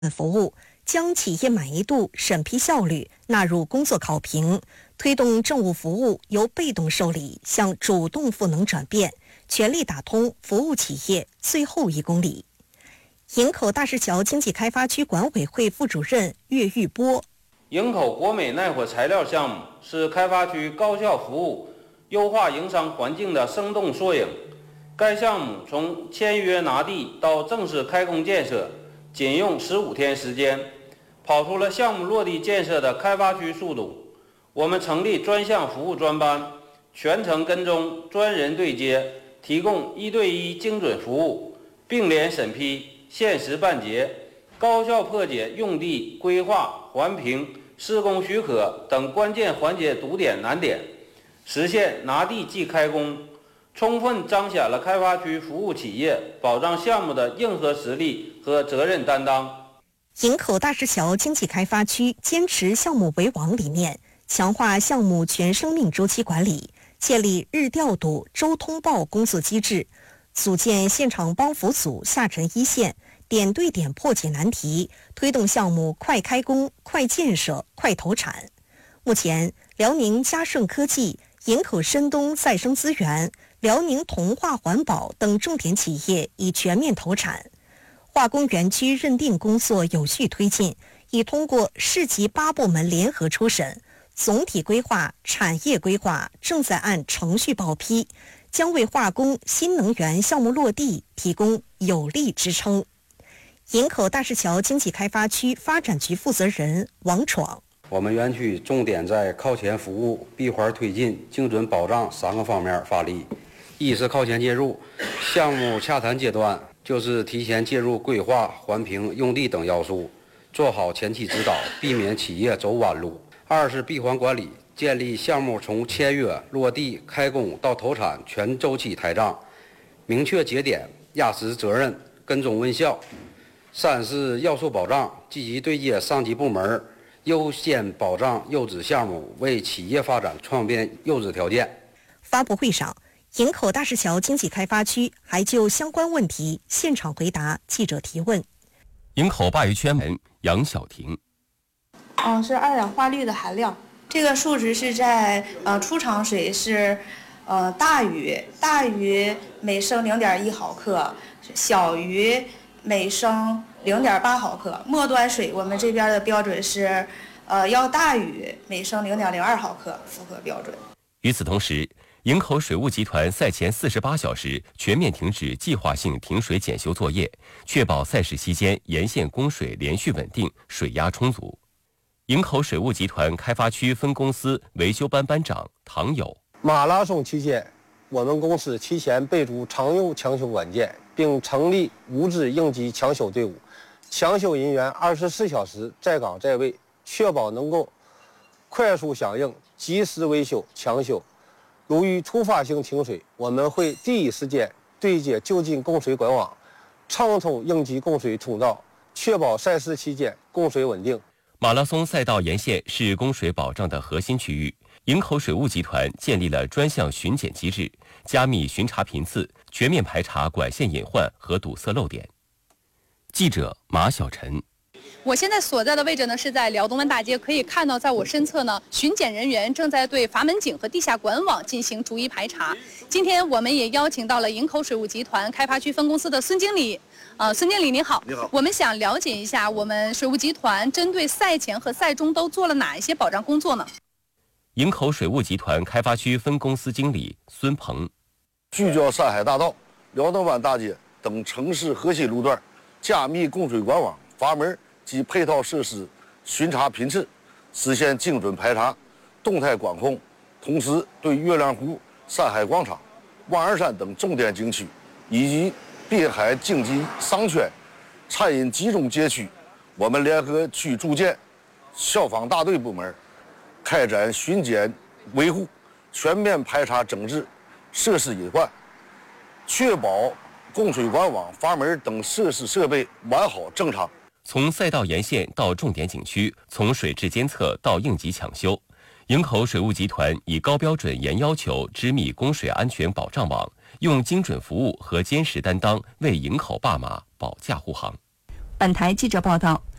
服务，将企业满意度、审批效率纳入工作考评，推动政务服务由被动受理向主动赋能转变，全力打通服务企业最后1公里。营口大石桥经济开发区管委会副主任岳玉波： 营口国美耐火材料项目是开发区高效服务、优化营商环境的生动缩影。该项目从签约拿地到正式开工建设，仅用15天时间，跑出了项目落地建设的开发区速度。我们成立专项服务专班，全程跟踪专人对接，提供1对1精准服务，并联审批、限时办结，高效破解用地规划、环评、施工许可等关键环节堵点难点，实现拿地即开工，充分彰显了开发区服务企业、保障项目的硬核实力和责任担当。 营口大石桥经济开发区坚持项目为王理念，强化项目全生命周期管理，建立日调度、周通报工作机制，组建现场帮扶组下沉一线，点对点破解难题，推动项目快开工、快建设、快投产。目前，辽宁嘉盛科技、营口深东再生资源、辽宁同化环保等重点企业已全面投产。化工园区认定工作有序推进，已通过市级8部门联合初审，总体规划、产业规划正在按程序报批，将为化工新能源项目落地提供有力支撑。营口大石桥经济开发区发展局负责人王闯： 我们园区重点在靠前服务、闭环推进、精准保障3个方面发力。一是靠前介入，项目洽谈阶段就是提前介入规划、环评、用地等要素，做好前期指导，避免企业走弯路。2是闭环管理，建立项目从签约、落地、开工到投产全周期台账，明确节点、压实责任、跟踪问效。3是要素保障，积极对接上级部门，优先保障优质项目，为企业发展创建优质条件。 发布会上，营口大石桥经济开发区还就相关问题现场回答记者提问。 营口鲅鱼圈门杨晓婷： 是2氧化氯的含量，这个数值是在出厂水是大于每升0.1毫克，小于每升0.8毫克，末端水我们这边的标准是要大于每升0.02毫克，符合标准。 与此同时，营口水务集团赛前48小时全面停止计划性停水检修作业，确保赛事期间沿线供水连续稳定，水压充足。营口水务集团开发区分公司维修班班长唐友： 马拉松期间，我们公司提前备注常用抢修关键，并成立无资应急抢修队伍，抢修人员24小时在岗在位，确保能够快速响应，及时维修抢修。如遇突发性停水，我们会第一时间对接就近供水管网，畅通应急供水通道，确保赛事期间供水稳定。 马拉松赛道沿线是供水保障的核心区域，营口水务集团建立了专项巡检机制，加密巡查频次，全面排查管线隐患和堵塞漏点。记者马晓晨： 我现在所在的位置呢是在辽东门大街，可以看到在我身侧呢，巡检人员正在对阀门井和地下管网进行逐一排查。今天我们也邀请到了营口水务集团开发区分公司的孙经理。孙经理您好。 你好。 我们想了解一下，我们水务集团针对赛前和赛中都做了哪一些保障工作呢？ 营口水务集团开发区分公司经理孙鹏： 聚焦山海大道、辽东湾大街等城市核心路段，加密供水管网、阀门及配套设施巡查频次，实现精准排查、动态管控。同时，对月亮湖、山海广场、望儿山等重点景区以及滨海经济商圈、餐饮集中街区，我们联合区住建、消防大队部门开展巡检维护，全面排查整治设施隐患，确保供水管网、阀门等设施设备完好正常。 从赛道沿线到重点景区，从水质监测到应急抢修，营口水务集团以高标准、严要求织密供水安全保障网，用精准服务和坚实担当为营口坝马保驾护航。 本台记者报道。